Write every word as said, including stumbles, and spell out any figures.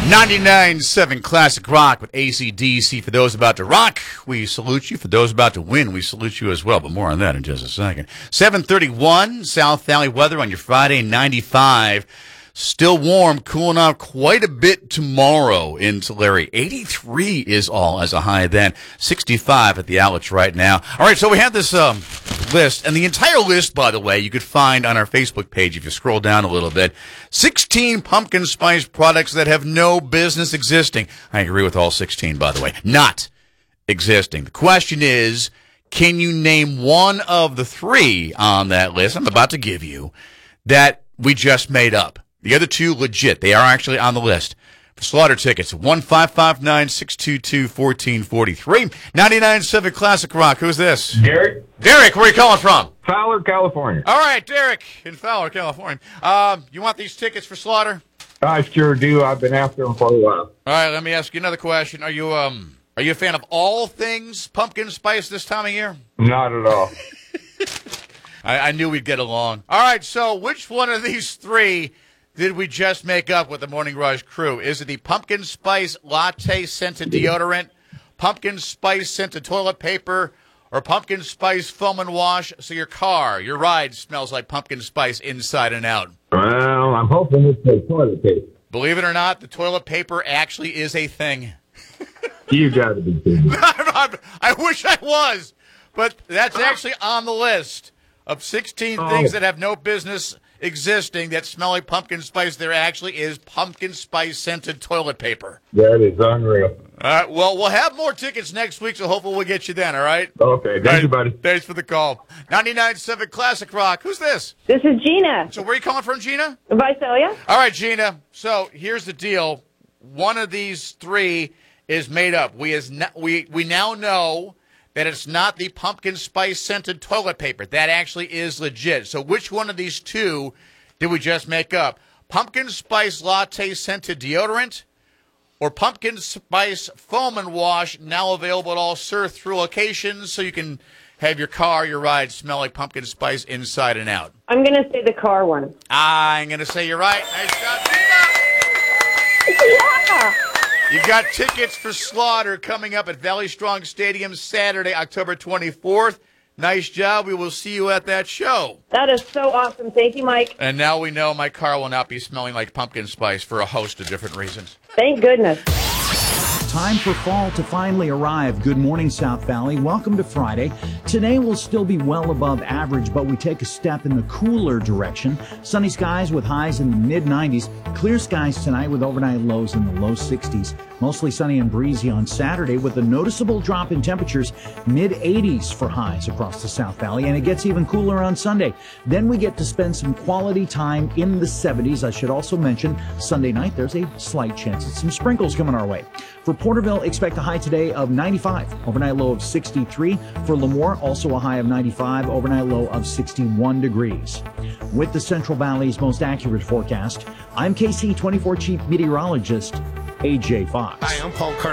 ninety-nine point seven Classic Rock with A C D C. For those about to rock, we salute you. For those about to win, we salute you as well. But more on that in just a second. seven thirty-one, South Valley weather on your Friday, ninety-five. Still warm, cooling off quite a bit tomorrow in Tulare. eighty-three is all as a high then. sixty-five at the outlets right now. All right, so we have this um, list, and the entire list, by the way, you could find on our Facebook page if you scroll down a little bit. sixteen pumpkin spice products that have no business existing. I agree with all sixteen, by the way. Not existing. The question is, can you name one of the three on that list I'm about to give you that we just made up? The other two, legit. They are actually on the list. For Slaughter tickets, one five five nine, six two two, one four four three. ninety-nine point seven Classic Rock. Who's this? Derek. Derek, where are you calling from? Fowler, California. All right, Derek in Fowler, California. Um, you want these tickets for Slaughter? I sure do. I've been after them for a while. All right, let me ask you another question. Are you um are you a fan of all things pumpkin spice this time of year? Not at all. I, I knew we'd get along. All right, so which one of these three did we just make up with the Morning Rush crew? Is it the pumpkin spice latte scented deodorant, pumpkin spice scented toilet paper, or pumpkin spice foam and wash so your car, your ride smells like pumpkin spice inside and out? Well, I'm hoping it's the toilet paper. Believe it or not, the toilet paper actually is a thing. You got to be kidding me. I wish I was, but that's actually on the list of sixteen oh. things that have no business existing that smell like pumpkin spice. There actually is pumpkin spice scented toilet paper. That is unreal. All right, well, we'll have more tickets next week, so hopefully we'll get you then, all right? Okay, thank right, you, buddy. Thanks for the call. ninety-nine point seven Classic Rock. Who's this? This is Gina. So where are you calling from, Gina? Visalia. All right, Gina. So here's the deal. One of these three is made up. We, is not, we, we now know that it's not the pumpkin spice scented toilet paper. That actually is legit. So which one of these two did we just make up? Pumpkin spice latte scented deodorant or pumpkin spice foam and wash, now available at all surf through locations so you can have your car, your ride smell like pumpkin spice inside and out? I'm going to say the car one. I'm going to say you're right. Nice job, Gina. Yeah. You've got tickets for Slaughter coming up at Valley Strong Stadium Saturday, October twenty-fourth. Nice job. We will see you at that show. That is so awesome. Thank you, Mike. And now we know my car will not be smelling like pumpkin spice for a host of different reasons. Thank goodness. Time for fall to finally arrive. Good morning, South Valley. Welcome to Friday. Today will still be well above average, but we take a step in the cooler direction. Sunny skies with highs in the mid nineties. Clear skies tonight with overnight lows in the low sixties. Mostly sunny and breezy on Saturday with a noticeable drop in temperatures, mid eighties for highs across the South Valley, and it gets even cooler on Sunday. Then we get to spend some quality time in the seventies. I should also mention Sunday night there's a slight chance of some sprinkles coming our way. For Porterville, expect a high today of ninety-five, overnight low of sixty-three. For Lemoore, also a high of ninety-five, overnight low of sixty-one degrees. With the Central Valley's most accurate forecast, I'm K C twenty-four Chief Meteorologist A J Fox. Hi, I'm Paul Carter.